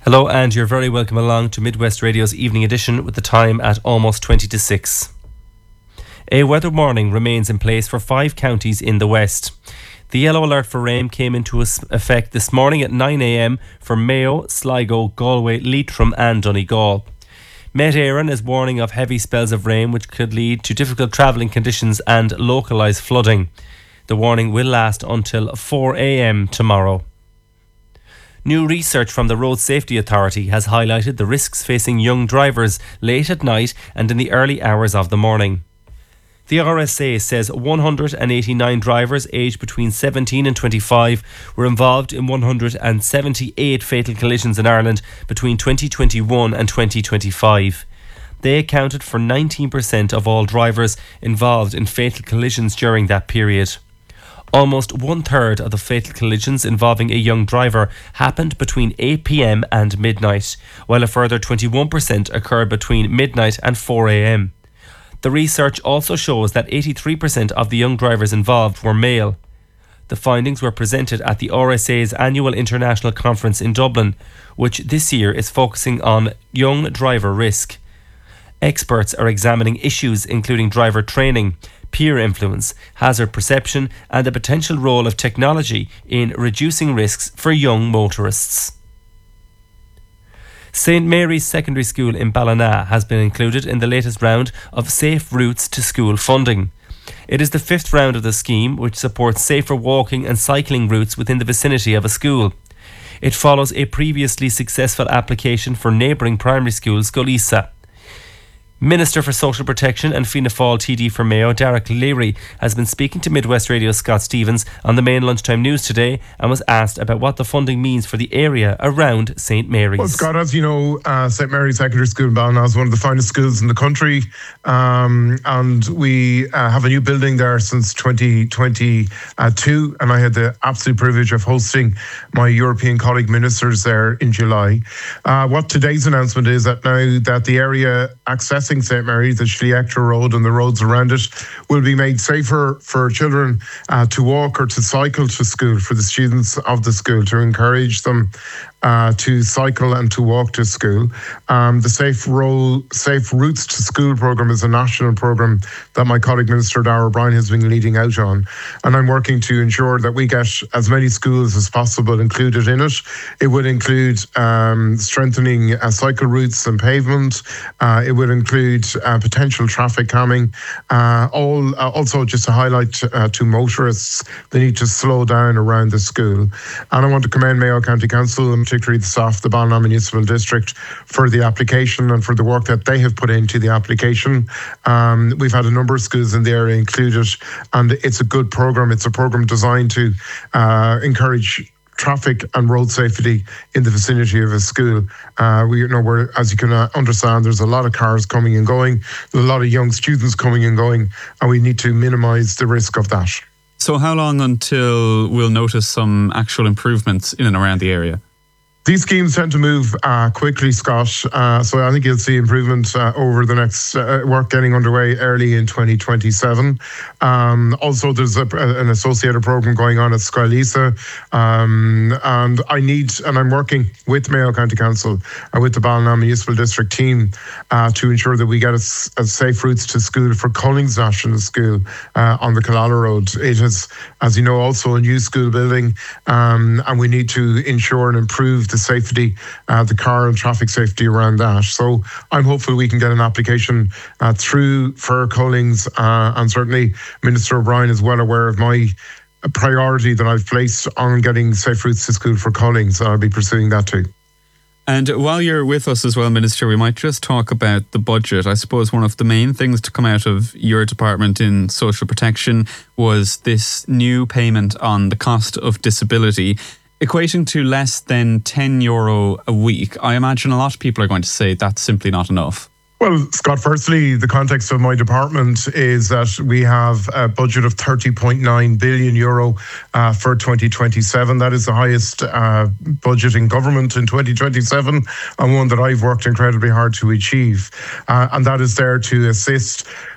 Hello, and you're very welcome along to Midwest Radio's evening edition with the time at almost 20 to 6. A weather warning remains in place for 5 counties in the west. The yellow alert for rain came into effect this morning at 9 a.m. for Mayo, Sligo, Galway, Leitrim and Donegal. Met Éireann is warning of heavy spells of rain which could lead to difficult travelling conditions and localised flooding. The warning will last until 4 a.m. tomorrow. New research from the Road Safety Authority has highlighted the risks facing young drivers late at night and in the early hours of the morning. The RSA says 189 drivers aged between 17 and 25 were involved in 178 fatal collisions in Ireland between 2021 and 2025. They accounted for 19% of all drivers involved in fatal collisions during that period. Almost 1/3 of the fatal collisions involving a young driver happened between 8 p.m. and midnight, while a further 21% occurred between midnight and 4 a.m. The research also shows that 83% of the young drivers involved were male. The findings were presented at the RSA's annual international conference in Dublin, which this year is focusing on young driver risk. Experts are examining issues including driver training, peer influence, hazard perception and the potential role of technology in reducing risks for young motorists. St Mary's Secondary School in Ballina has been included in the latest round of Safe Routes to School funding. It is the 5th round of the scheme, which supports safer walking and cycling routes within the vicinity of a school. It follows a previously successful application for neighbouring primary school Scollisa. Minister for Social Protection and Fianna Fáil TD for Mayo, Derek Leary, has been speaking to Midwest Radio's Scott Stevens on the main lunchtime news today and was asked about what the funding means for the area around St Mary's. Well, Scott, as you know, St Mary's Secondary School in Ballina is one of the finest schools in the country, and we have a new building there since 2022, and I had the absolute privilege of hosting my European colleague ministers there in July. What today's announcement is that now that the area accessing St Mary's, the Schliechtra Road and the roads around it will be made safer for children to walk or to cycle to school, for the students of the school, to encourage them to cycle and to walk to school. The Safe Routes to School programme is a national programme that my colleague Minister Darragh O'Brien has been leading out on, and I'm working to ensure that we get as many schools as possible included in it. It would include strengthening cycle routes and pavement. It would include potential traffic calming. Also, just to highlight to motorists, they need to slow down around the school. And I want to commend Mayo County Council and particularly the staff of the Ballina Municipal District for the application and for the work that they have put into the application. We've had a number of schools in the area included, and it's a good programme. It's a programme designed to encourage traffic and road safety in the vicinity of a school. We're, as you can understand, there's a lot of cars coming and going, there's a lot of young students coming and going, and we need to minimise the risk of that. So how long until we'll notice some actual improvements in and around the area? These schemes tend to move quickly, Scott. So I think you'll see improvement over the next work getting underway early in 2027. Also, there's an associated programme going on at Scollisa. And I'm working with Mayo County Council and with the Ballina Municipal District team to ensure that we get a safe routes to school for Cullings National School on the Killala Road. It is, as you know, also a new school building, and we need to ensure and improve the safety, the car and traffic safety around that. So I'm hopeful we can get an application through for Cullings, and certainly Minister O'Brien is well aware of my priority that I've placed on getting safe routes to school for Cullings, and I'll be pursuing that too. And while you're with us as well, Minister, we might just talk about the budget. I suppose one of the main things to come out of your department in social protection was this new payment on the cost of disability, equating to less than €10 a week. I imagine a lot of people are going to say that's simply not enough. Well, Scott, firstly, the context of my department is that we have a budget of €30.9 billion for 2027. That is the highest budget in government in 2027, and one that I've worked incredibly hard to achieve. And that is there to assist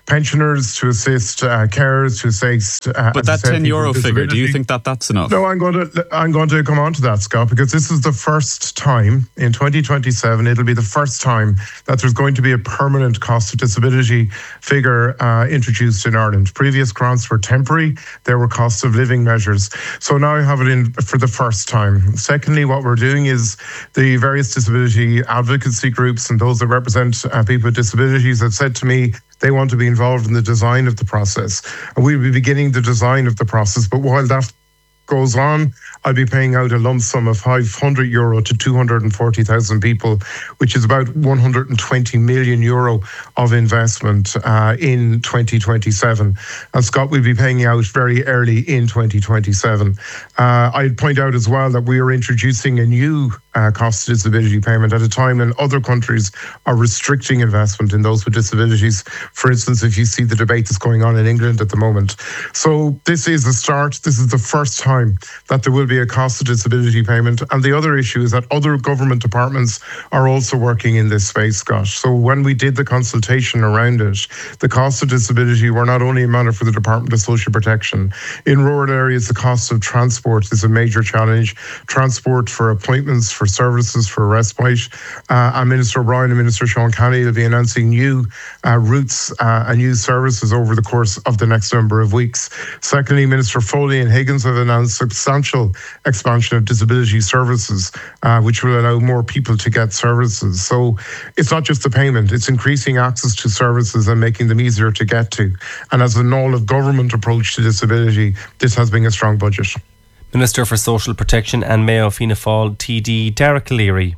pensioners, to assist carers, to assist. But that €10 figure, do you think that that's enough? No, I'm going to come on to that, Scott, because this is the first time in 2027. It'll be the first time that there's going to be a permanent cost of disability figure introduced in Ireland. Previous grants were temporary; there were cost of living measures. So now I have it in for the first time. Secondly, what we're doing is the various disability advocacy groups and those that represent people with disabilities have said to me they want to be involved in the design of the process. And we'll be beginning the design of the process. But while that goes on, I'll be paying out a lump sum of €500 to 240,000 people, which is about €120 million of investment in 2027. And Scott will be paying out very early in 2027. I'd point out as well that we are introducing a new cost of disability payment at a time when other countries are restricting investment in those with disabilities. For instance, if you see the debate that's going on in England at the moment. So this is a start. This is the first time that there will be a cost of disability payment. And the other issue is that other government departments are also working in this space, Scott. So when we did the consultation around it, the cost of disability were not only a matter for the Department of Social Protection. In rural areas, the cost of transport is a major challenge. Transport for appointments, for services, for respite. And Minister O'Brien and Minister Sean Kenny will be announcing new routes and new services over the course of the next number of weeks. Secondly, Minister Foley and Higgins have announced substantial expansion of disability services, which will allow more people to get services. So it's not just the payment, it's increasing access to services and making them easier to get to. And as an all-of-government approach to disability, this has been a strong budget. Minister for Social Protection and Mayo Fianna Fáil TD Derek Leary.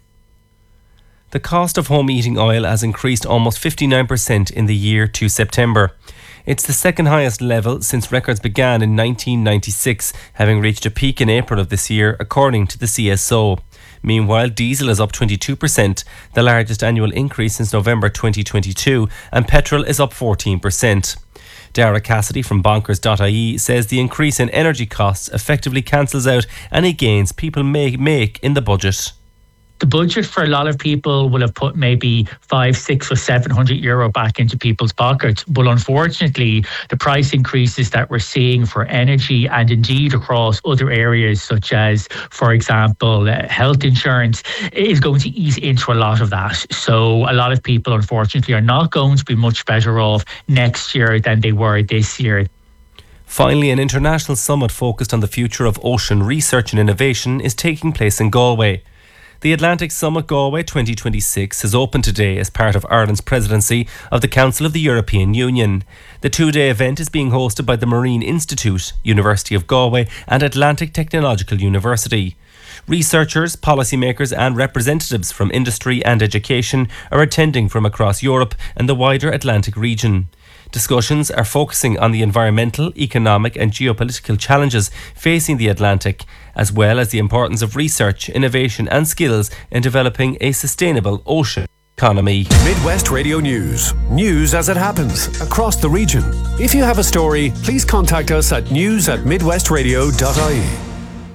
The cost of home heating oil has increased almost 59% in the year to September. It's the second highest level since records began in 1996, having reached a peak in April of this year, according to the CSO. Meanwhile, diesel is up 22%, the largest annual increase since November 2022, and petrol is up 14%. Dara Cassidy from bonkers.ie says the increase in energy costs effectively cancels out any gains people may make in the budget. The budget for a lot of people will have put maybe 500, 600 or 700 euro back into people's pockets. But unfortunately, the price increases that we're seeing for energy and indeed across other areas such as, for example, health insurance is going to eat into a lot of that. So a lot of people, unfortunately, are not going to be much better off next year than they were this year. Finally, an international summit focused on the future of ocean research and innovation is taking place in Galway. The Atlantic Summit Galway 2026 has opened today as part of Ireland's presidency of the Council of the European Union. The two-day event is being hosted by the Marine Institute, University of Galway and Atlantic Technological University. Researchers, policymakers and representatives from industry and education are attending from across Europe and the wider Atlantic region. Discussions are focusing on the environmental, economic and geopolitical challenges facing the Atlantic, as well as the importance of research, innovation and skills in developing a sustainable ocean economy. Midwest Radio News. News as it happens across the region. If you have a story, please contact us at news@midwestradio.ie.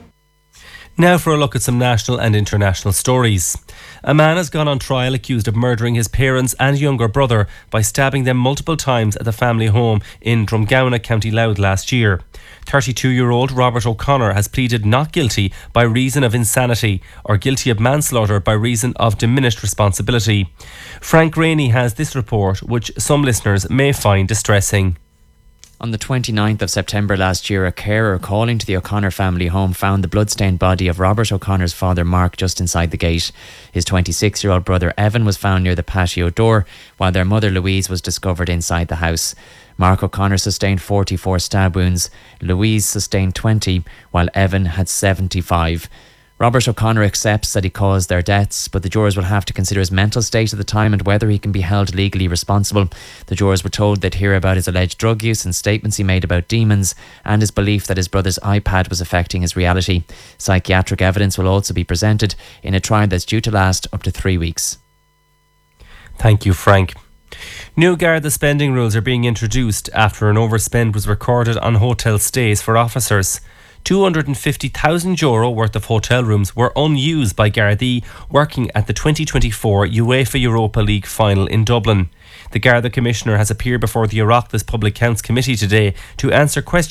Now for a look at some national and international stories. A man has gone on trial accused of murdering his parents and younger brother by stabbing them multiple times at the family home in Drumgowna, County Louth last year. 32-year-old Robert O'Connor has pleaded not guilty by reason of insanity or guilty of manslaughter by reason of diminished responsibility. Frank Rainey has this report, which some listeners may find distressing. On the 29th of September last year, a carer calling to the O'Connor family home found the bloodstained body of Robert O'Connor's father Mark just inside the gate. His 26-year-old brother Evan was found near the patio door, while their mother Louise was discovered inside the house. Mark O'Connor sustained 44 stab wounds, Louise sustained 20, while Evan had 75. Robert O'Connor accepts that he caused their deaths, but the jurors will have to consider his mental state at the time and whether he can be held legally responsible. The jurors were told they'd hear about his alleged drug use and statements he made about demons and his belief that his brother's iPad was affecting his reality. Psychiatric evidence will also be presented in a trial that's due to last up to 3 weeks. Thank you, Frank. New Garda spending rules are being introduced after an overspend was recorded on hotel stays for officers. €250,000 worth of hotel rooms were unused by Gardaí working at the 2024 UEFA Europa League final in Dublin. The Garda Commissioner has appeared before the Oireachtas Public Counts Committee today to answer questions